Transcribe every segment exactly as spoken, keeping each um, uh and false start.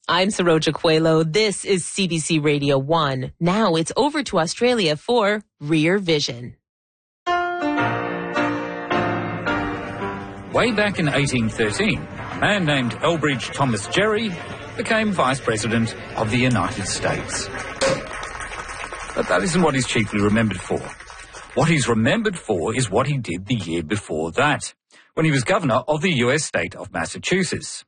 I'm Saroja Coelho. This is C B C Radio one. Now it's over to Australia for Rear Vision. Way back in eighteen thirteen, a man named Elbridge Thomas Gerry became Vice President of the United States. But that isn't what he's chiefly remembered for. What he's remembered for is what he did the year before that, when he was governor of the U S state of Massachusetts.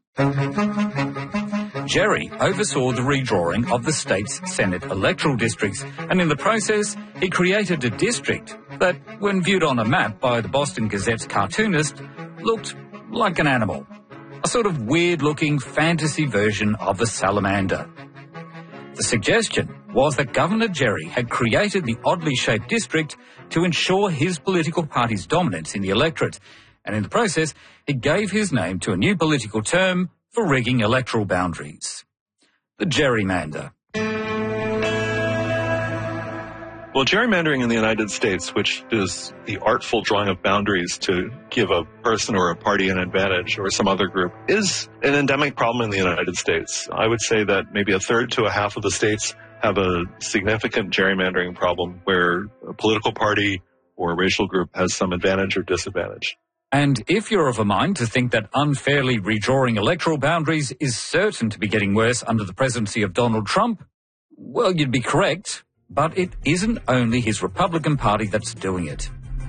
Gerry oversaw the redrawing of the state's Senate electoral districts, and in the process, he created a district that, when viewed on a map by the Boston Gazette's cartoonist, looked like an animal. A sort of weird-looking fantasy version of a salamander. The suggestion was that Governor Gerry had created the oddly shaped district to ensure his political party's dominance in the electorate, and in the process, he gave his name to a new political term for rigging electoral boundaries: the gerrymander. Well, gerrymandering in the United States, which is the artful drawing of boundaries to give a person or a party an advantage or some other group, is an endemic problem in the United States. I would say that maybe a third to a half of the states have a significant gerrymandering problem where a political party or a racial group has some advantage or disadvantage. And if you're of a mind to think that unfairly redrawing electoral boundaries is certain to be getting worse under the presidency of Donald Trump, well, you'd be correct. But it isn't only his Republican Party that's doing it.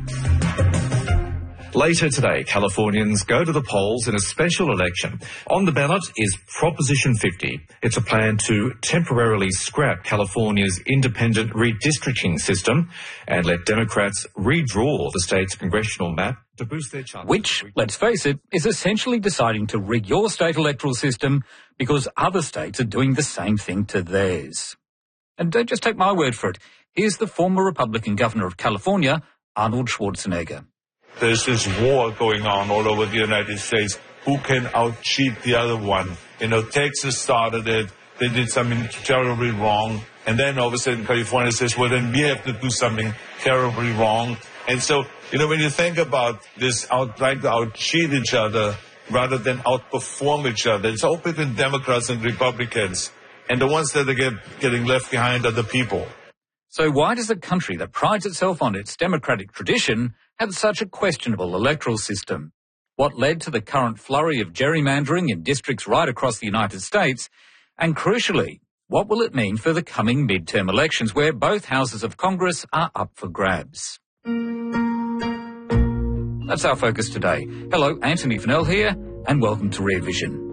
Later today, Californians go to the polls in a special election. On the ballot is Proposition fifty. It's a plan to temporarily scrap California's independent redistricting system and let Democrats redraw the state's congressional map to boost their chances. Which, let's face it, is essentially deciding to rig your state electoral system because other states are doing the same thing to theirs. And don't just take my word for it. Here's the former Republican governor of California, Arnold Schwarzenegger. There's this war going on all over the United States. Who can out-cheat the other one? You know, Texas started it. They did something terribly wrong. And then all of a sudden California says, well, then we have to do something terribly wrong. And so, you know, when you think about this out, trying to out-cheat each other rather than outperform each other, it's all between Democrats and Republicans. And the ones that are get, getting left behind are the people. So why does a country that prides itself on its democratic tradition have such a questionable electoral system? What led to the current flurry of gerrymandering in districts right across the United States? And crucially, what will it mean for the coming midterm elections where both houses of Congress are up for grabs? That's our focus today. Hello, Anthony Fennell here, and welcome to Rear Vision.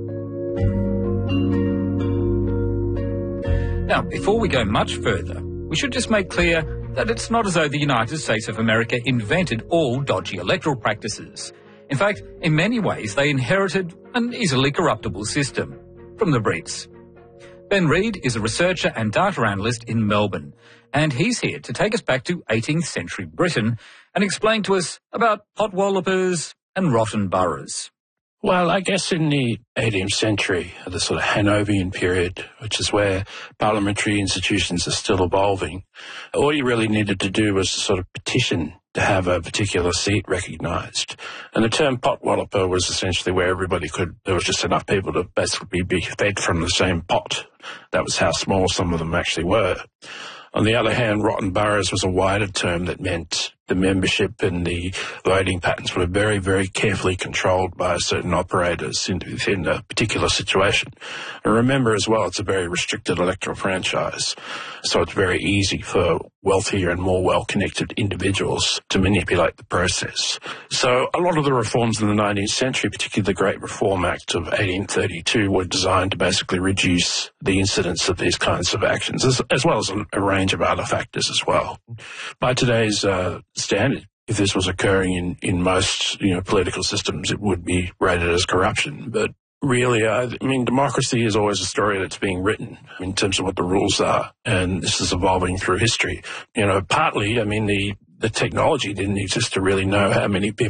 Now, before we go much further, we should just make clear that it's not as though the United States of America invented all dodgy electoral practices. In fact, in many ways, they inherited an easily corruptible system from the Brits. Ben Reid is a researcher and data analyst in Melbourne, and he's here to take us back to eighteenth century Britain and explain to us about potwallopers and rotten boroughs. Well, I guess in the eighteenth century, the sort of Hanoverian period, which is where parliamentary institutions are still evolving, all you really needed to do was to sort of petition to have a particular seat recognised. And the term potwalloper was essentially where everybody could, there was just enough people to basically be fed from the same pot. That was how small some of them actually were. On the other hand, rotten boroughs was a wider term that meant the membership and the voting patterns were very, very carefully controlled by certain operators in, within a particular situation. And remember as well, it's a very restricted electoral franchise, so it's very easy for wealthier and more well-connected individuals to manipulate the process. So a lot of the reforms in the nineteenth century, particularly the Great Reform Act of eighteen thirty-two, were designed to basically reduce the incidence of these kinds of actions, as, as well as a, a range of other factors as well. By today's uh, standard, if this was occurring in, in most, you know, political systems, it would be rated as corruption. But really, uh, I mean, democracy is always a story that's being written in terms of what the rules are, and this is evolving through history. You know, partly, I mean, the, the technology didn't exist to really know how many people